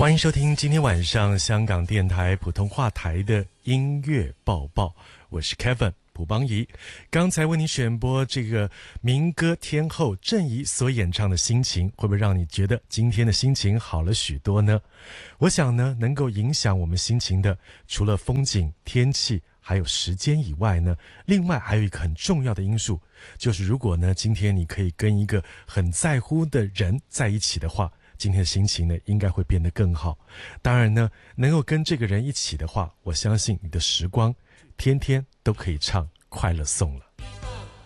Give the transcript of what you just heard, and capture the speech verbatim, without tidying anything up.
欢迎收听今天晚上香港电台普通话台的音乐报报，我是 Kevin 蒲邦仪。刚才为你选播这个民歌天后郑怡所演唱的心情，会不会让你觉得今天的心情好了许多呢？我想呢，能够影响我们心情的，除了风景、天气还有时间以外呢，另外还有一个很重要的因素，就是如果呢今天你可以跟一个很在乎的人在一起的话，今天的心情呢应该会变得更好。当然呢，能够跟这个人一起的话，我相信你的时光天天都可以唱快乐颂了。